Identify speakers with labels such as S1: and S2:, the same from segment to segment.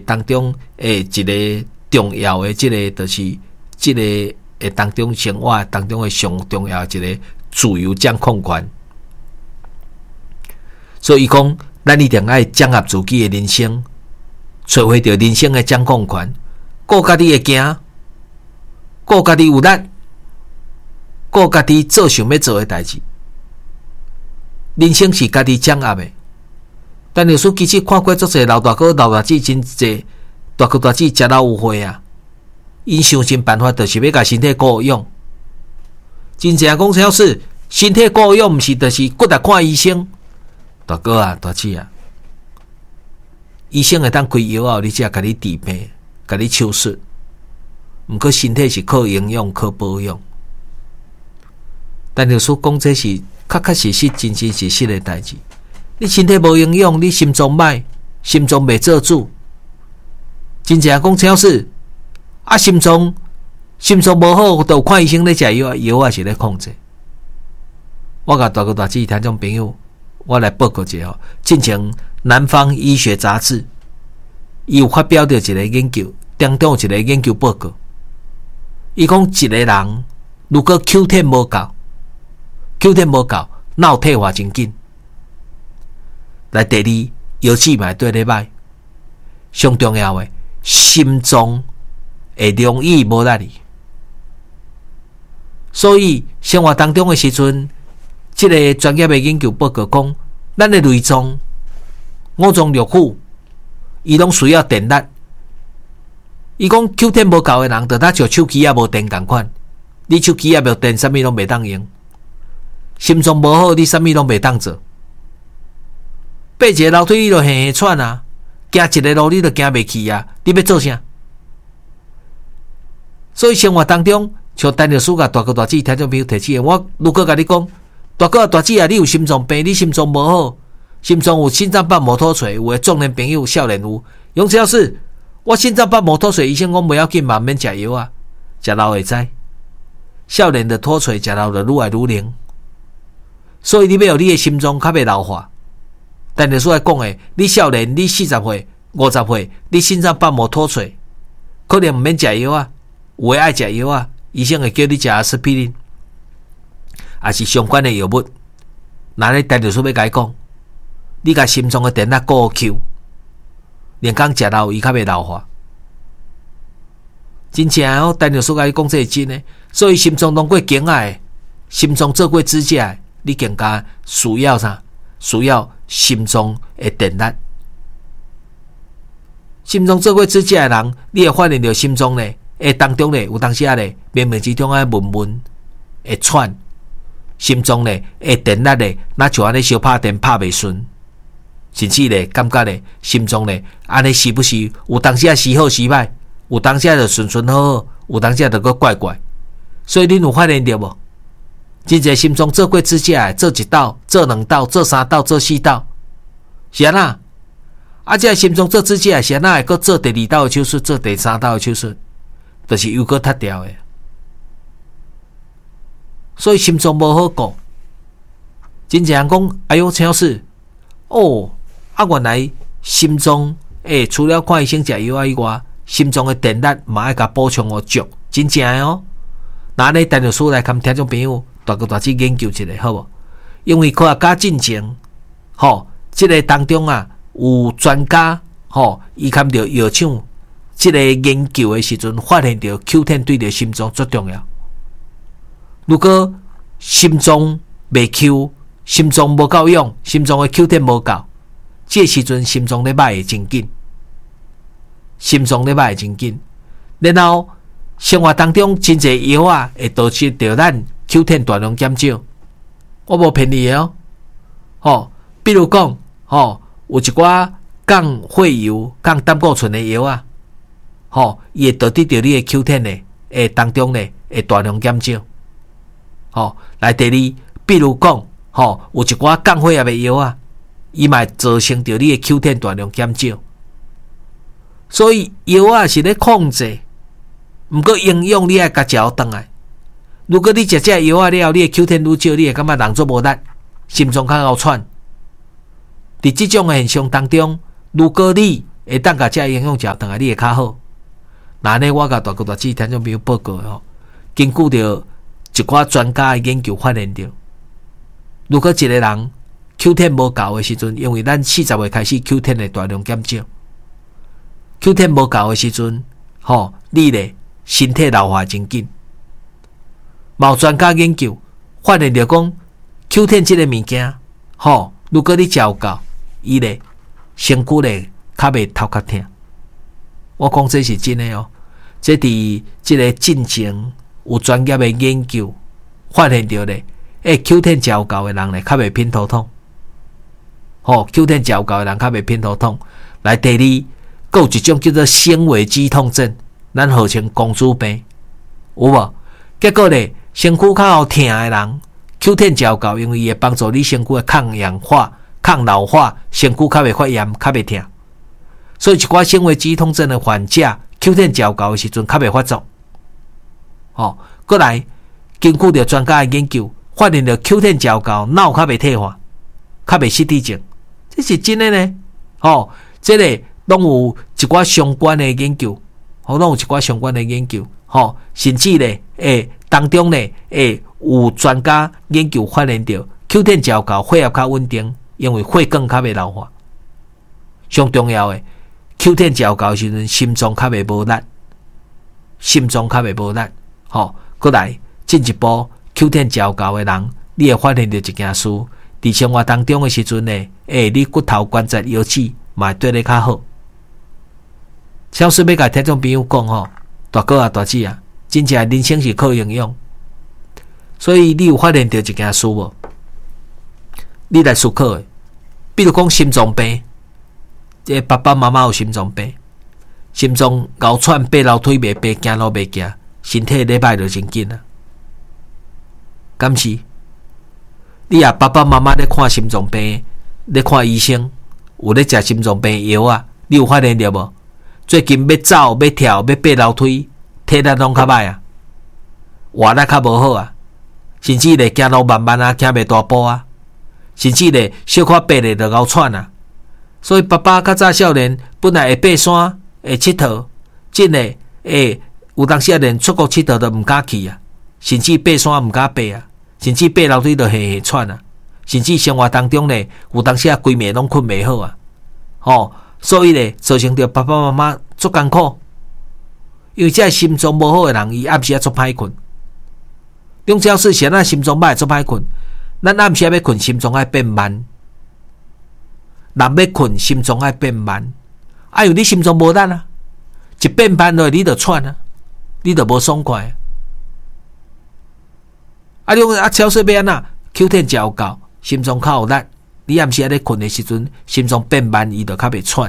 S1: 当中一个重要的就是当中生活当中的上重要的一个自由掌控权。所以讲，咱一定要掌握自己的人生，找回到人生的掌控权，顾家己的行，顾家己有力，顾家己做想要做的代志。人生是家己掌握的。但有时其实看过足侪老大哥、老大姐，真侪大哥大姐食老有岁啊！因想尽办法，就是要甲身体顾养。真正讲超是身体顾养，毋是就是骨力看医生。大哥啊，大姐啊，医生会当开药后，你才甲你治病，甲你手术。毋过身体是靠营养、靠保养。但有时讲这是确实真实的代志。你身体无营养，你心脏歹，心脏袂做主。真正讲超市啊，心脏无好，就看医生咧食药，药是咧控制。我甲大哥大姐听众朋友，我来报告一下，之前南方医学杂志，伊有发表着一个研究，当中有一个研究报告，伊讲一个人如果 Q10 无够，脑退化真紧。来第二，腰子嘛对咧歹，上重要的心脏会容易无力。所以生活当中的时阵，这个专业的研究报告讲，咱的内脏、五脏六腑，伊拢需要电力。伊讲 Q10 无够的人，就像手机也无电同款，你手机也无电，啥物拢袂当用。心脏无好，你啥物拢袂当做。爬一个楼梯你就嘿嘿喘啊，行一个路你就行袂去啊，你要做啥？所以生活当中，像陈律师甲大哥大姐听众朋友提起的，我如果甲你讲，大哥大姐啊，你有心脏病，你心脏无好，心脏有心脏瓣膜脱垂，有的壮年朋友少年有，用只要是我心脏瓣膜脱垂，医生讲不要紧嘛，免食药啊，食老会知。少年的脱垂，食老就愈来愈灵，所以你要有你的心脏较袂老化。但律师来讲的，你少年，你40岁、50岁，你心脏瓣膜脱垂，可能毋免食药啊，有的爱食药啊，医生会叫你食阿司匹林，也是相关的药物。那你陈律师要甲伊讲，你甲心脏的电力顾好 Q， 连讲食老伊较袂老化。真正哦，陈律师甲你讲这是真的，所以心脏弄过经的，心脏做过支架的，你更加需要啥？需要心脏的电力。心脏做过支架的人，你会发现到心脏呢，当中呢有当时呢，冥冥之中闷会喘，心脏呢电力呢，那像安尼小拍电拍袂顺，甚至呢感觉呢心脏呢安尼时不时有当时时好时歹，有当时就顺好好，有当时就个怪怪。所以恁有发现到无？真侪心脏做过支架的，做一道、做两道、做三道、做四道，是安那？啊，这心脏做支架的是安那会搁做第二道的手术，做第三道的手术，就是又搁塌掉的。所以心脏无好顾，真正人讲，哎呦，陈老师，哦，啊，原来心脏除了看医生食药以外，心脏的电力嘛要甲补充哦足，真正的哦。那呢，陈律师来跟听众朋友。大哥大姐研究一下好无？因为科学家进前，这个当中啊有专家伊看到药厂这个研究的时阵，发现到 Q10 对着心脏最重要。如果心脏未 Q， 心脏无够用，心脏的 Q10 无够，这时阵心脏咧歹会真紧，然后生活当中真侪药啊，会导致到咱Q10 大量减少，我无骗你的哦。比如讲，有一寡降血油、降胆固醇的药啊，伊会导致到你的 Q10 的当中呢，会大量减少。来第二，比如讲，有一寡降血压的药啊，伊嘛造成到你的 Q10 大量减少。所以药啊是咧控制，毋过营养你爱甲食倒来。如果你食这药啊了后，你的 Q10 愈少，你会感觉人做无力，心脏较够喘。伫这种的现象当中，如果你会当甲这营养食当下你会较好。那呢，我甲大哥大姐听众朋友报告吼，根据着一寡专家的研究发现着，如果一个人 Q10 无够的时阵，因为咱40岁开始 Q10 会大量减少 ，Q10 无够的时阵，你咧身体老化真紧。有专家研究发现着讲 Q10 这个物件，如果你食有够，伊咧身躯咧较袂头壳痛。我讲这是真的哦，这伫这个进前有专业的研究发现着咧，Q10 食有够的人咧较袂偏头痛。Q10 食有够的人较袂偏头痛。来第二，有一种叫做纤维肌痛症，咱号称公主病，有无？结果咧，身躯较有痛的人 ，Q10 食有够，因为伊会帮助你身躯的抗氧化、抗老化，身躯较袂发炎，较袂痛。所以一寡纤维肌痛症的患者 ，Q10 食有够的时阵较袂发作。过来根据着专家的研究，发现着 Q10 食有够，脑较袂退化，较袂失智症，这是真的呢。这个拢有一寡相关的研究，拢有一寡相关的研究，甚至咧，当中咧，有专家研究发现着 Q10 食有够，血压较稳定，因为血管较袂老化。上重要的 ，Q10 食有够时阵，心脏较袂无力，心脏较袂无力。过来进一步 ，Q10 食有够的人，你会发现着一件事，伫生活当中的时阵呢，你骨头关节腰子嘛会对你较好。小师要甲听众朋友讲大哥啊大姐啊，真正人生是靠营养，所以你有发现到一件事无？你来思考的，比如讲心脏病，这爸爸妈妈有心脏病，心脏咬喘、爬楼梯袂爬、行路袂行，身体咧歹就真紧啊。敢是？你啊爸爸妈妈咧看心脏病，咧看医生，有咧食心脏病药啊？你有发现到无？最近要走、要跳、要爬楼梯，体力拢较歹啊，活力较无好啊，甚至咧行路慢慢啊，行袂大步啊，甚至咧小可爬咧就咬喘啊。所以爸爸较早少年本来会爬山、会佚佗，真诶有当时啊连出国佚佗都毋敢去啊，甚至爬山毋敢爬啊，甚至爬楼梯都嘿喘啊，甚至生活当中咧有当时啊规暝拢困袂好啊，所以咧，造成着爸爸妈妈足艰苦，因为这心脏无好的人，伊暗时啊足歹困。两只要是现在心脏歹足歹困，咱暗时要困，心脏爱变慢。人要困，心脏爱变慢。因为你心脏无力啊，一变慢落你就喘啊，你就无爽快。你讲超说要安怎？Q10 食有够，心脏较有力。你暗时咧困的时阵，心脏变慢，伊就较袂喘。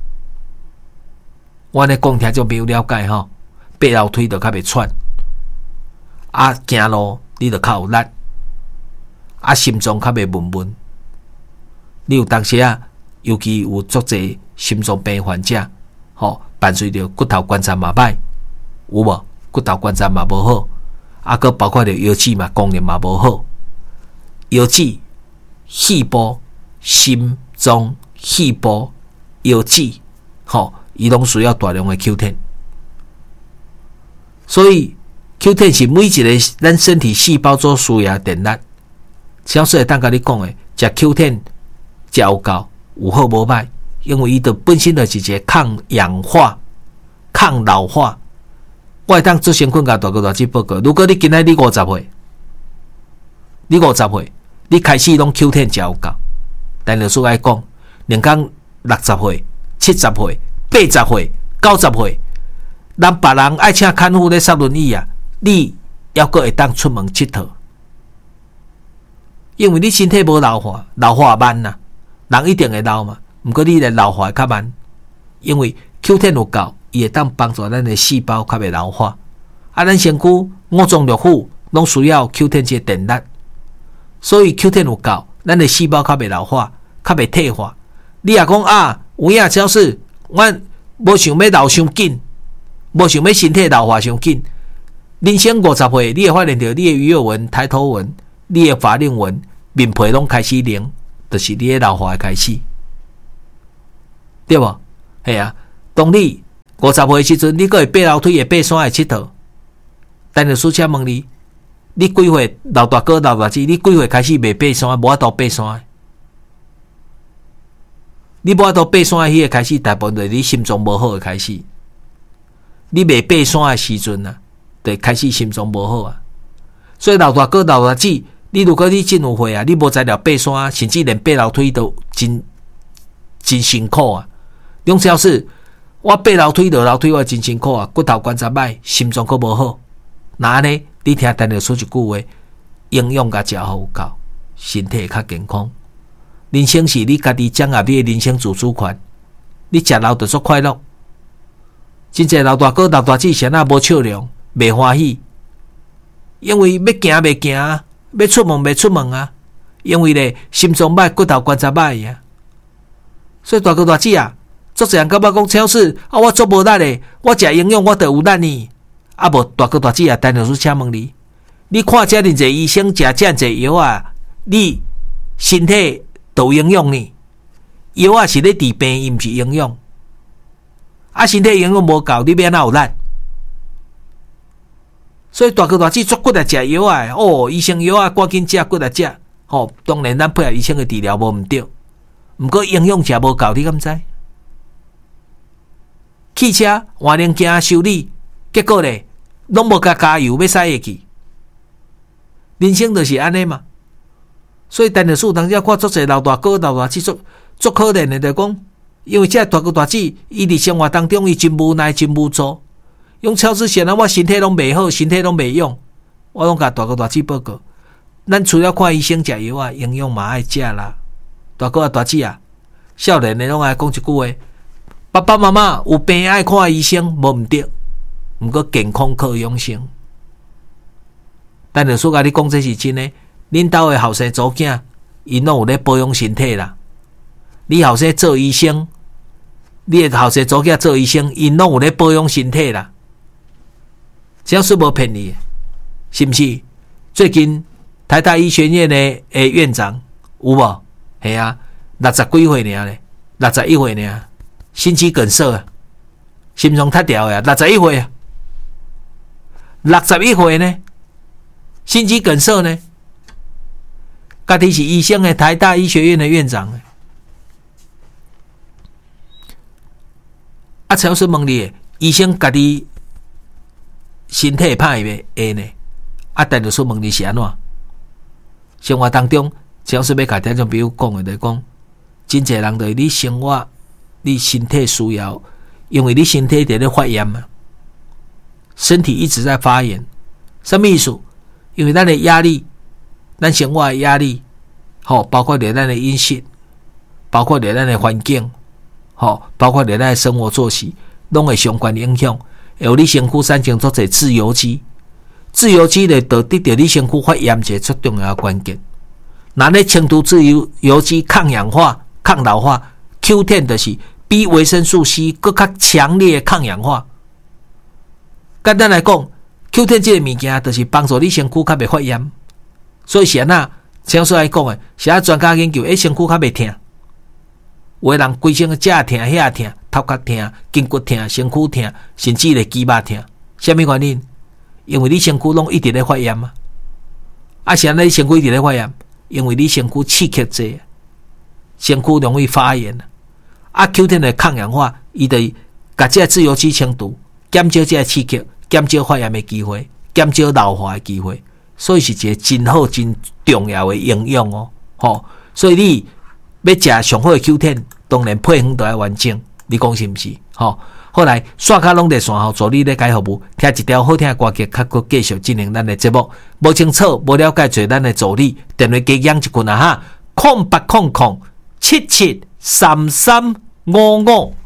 S1: 我咧讲听众朋友了解爬楼梯就较袂喘，行路你就较有力，心脏较袂闷闷。你有当时尤其有足侪心脏病患者，伴随着骨头关节嘛歹，有无？骨头关节嘛无好，佮包括着腰子嘛功能嘛无好，腰子、肺部。心脏、肺部、腰子，伊拢需要大量的 Q10。所以 Q10 是每一个咱身体细胞所需要的电力。小说会当甲你讲的，食 Q10 食有够，有好无歹，因为伊本身就是一个抗氧化、抗老化。我会当做先困甲大哥大姐报告，如果你今仔你50岁，你开始拢 Q10 食有够。但老师爱讲，人讲60岁、70岁、80岁、90岁，咱别人爱请看护咧坐轮椅啊，你还阁会当出门佚佗，因为你身体无老化，老化慢呐，人一定会老嘛，毋过你咧老化较慢，因为 Q10 有够，伊会当帮助咱的细胞较袂老化。咱身躯五脏六腑拢需要 Q10 这电力，所以 Q10 有够。咱的细胞较袂老化，较袂退化。你也讲有影超市，阮无想要老伤紧，无想要身体老化伤紧。人生50岁，你会发现到你的鱼尾纹、抬头纹、你的法令纹、面皮拢开始凝，就是你的老化的开始，对无？ 系啊，当你50岁时阵，你阁会爬楼梯、会爬山、会佚佗。陈律师请问你，你几岁老大哥、老大姐？你几岁开始袂爬山、无法度爬山？你无法度爬山迄个开始，大部分就是你心脏无好的开始。你袂爬山的时阵啊，就开始心脏无好啊。所以老大哥、老大姐，你如果你真有岁啊，你无才了爬山，甚至连爬楼梯都真辛苦啊。两小时，我爬楼梯、落楼梯，我真辛苦啊，骨头关节歹，心脏阁无好。那安尼，你听陈律师一句话，营养甲食好有够，身体较健康。人生是你家己掌握你的人生自主权，你食老就足快乐。真侪老大哥、老大姐谁啊无笑容，袂欢喜，因为要行袂行啊，要出门袂出门啊，因为咧心脏歹、骨头关节歹呀。所以大哥大姐啊，足侪人感觉讲超市啊，我足无力咧，我食营养我就有力呢。啊无大哥大姐啊，陈律师请问你，你看遮尔侪医生，食遮尔侪药啊，你身体都有营养呢？药啊是咧治病，伊毋是营养。啊，身体营养无够，你要安怎有力？所以大哥大姐足骨来食药啊！哦，医生药啊，赶紧食骨来食。吼，当然咱配合医生的治疗无毋对，毋过营养食无够，你敢知？汽车换零件修理，结果咧，拢无加油要驶会去。人生就是安尼嘛。所以陈律师当时看足侪老大哥、老大姐足可怜的，就讲，因为这大哥大姐，伊伫生活当中伊真无奈、真无助。用超市显然我身体拢袂好，身体拢袂用，我拢甲大哥大姐报告。咱除了看医生食药啊，营养嘛爱食啦。大哥大姐啊，少年的拢爱讲一句话：爸爸妈妈有病爱看医生，无毋对，毋过健康靠养生。但律师甲你讲这是真的，恁兜的后生祖囝，因拢有咧保养身体啦。你后生做医生，你的后生祖囝做医生，因拢有咧保养身体啦。这样是无骗你，是毋是？最近台大医学院的院长有无？系啊，60几岁尔咧，61岁尔，心肌梗塞啊，心脏塌掉啊，61岁啊，61岁呢，心肌梗塞呢，家己是医生的台大医学院的院长。啊，超市问你，医生家己身体歹会呢？啊，陈律师问你是安怎？生活当中，超市要甲听众朋友讲的，就是讲，真侪人对你生活、你身体需要，因为你身体在咧发炎嘛，身体一直在发炎。什么意思？因为咱的压力，咱生活的压力，包括咱的饮食，包括咱的环境。包括咱的生活作息，拢会相关影响。有你身躯产生足侪自由基，自由基咧得得到你身躯发炎一个最重要的关键。那咧清除自由基抗氧化、抗老化 ，Q10 就是比维生素 C 更较强烈的抗氧化。简单来讲 ，Q10 这个物件就是帮助你身躯较袂发炎。所以是安那，像说来讲的，是啊专家研究，身躯较袂痛。有的人规身这痛、遐痛、头壳痛、筋骨痛、身躯痛，甚至咧肌肉痛。什么原因？因为你身躯拢一直咧发炎啊！啊，是安尼身躯一直咧发炎，因为你身躯刺激济，身躯容易发炎。啊 ，Q10 的抗氧化，伊就甲这自由基清除，减少这刺激，减少发炎的机会，减少老化的机会。所以是一个真好、真重要的营养哦。所以你要食上好的 Q10， 当然配方都要完整，你讲是毋是？后来线卡拢在线后助你咧解服务，听一条好听的歌曲，较佫继续进行咱的节目。无清楚、无了解，做咱的助理，电话加养一群啊哈，0800773355。